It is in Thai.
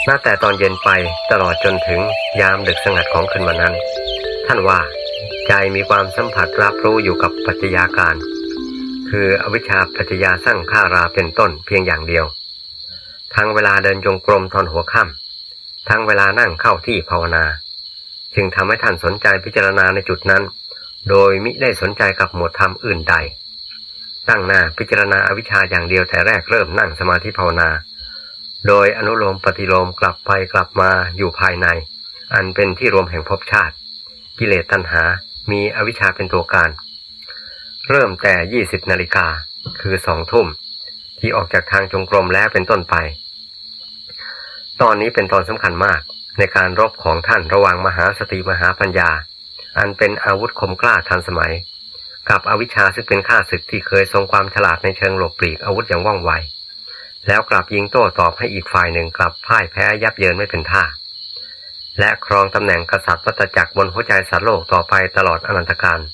นับแต่ตอนเย็นไปตลอดจนถึงยามดึกสงัดของคืนวันนั้นท่านว่าใจมีความสัมผัสรับรู้อยู่กับปัจจัยาการคืออวิชชาปัจจยาสร้างข้าราเป็นต้นเพียงอย่างเดียวทั้งเวลาเดินจงกรมตอนหัวค่ำทั้งเวลานั่งเข้าที่ภาวนาจึงทำให้ท่านสนใจพิจารณาในจุดนั้นโดยมิได้สนใจกับหมวดธรรมอื่นใดตั้งหน้าพิจารณาอวิชชาอย่างเดียวแต่แรกเริ่มนั่งสมาธิภาวนาโดยอนุโลมปฏิโลมกลับไปกลับมาอยู่ภายในอันเป็นที่รวมแห่งภพชาติกิเลสตัณหามีอวิชชาเป็นตัวการเริ่มแต่20 นาฬิกาคือ2 ทุ่มที่ออกจากทางจงกรมแล้วเป็นต้นไปตอนนี้เป็นตอนสำคัญมากในการรบของท่านระหว่างมหาสติมหาปัญญาอันเป็นอาวุธคมกล้าทันสมัยกับอวิชชาซึ่งเป็นข้าศึกที่เคยทรงความฉลาดในเชิงหลบปลีกอาวุธอย่างว่องไวแล้วกลับยิงโต้ตอบให้อีกฝ่ายหนึ่งกลับพ่ายแพ้ยับเยินไม่เป็นท่าและครองตำแหน่งกษัตริย์วัฏจักรบนหัวใจสัตว์โลกต่อไปตลอดอนันตกาล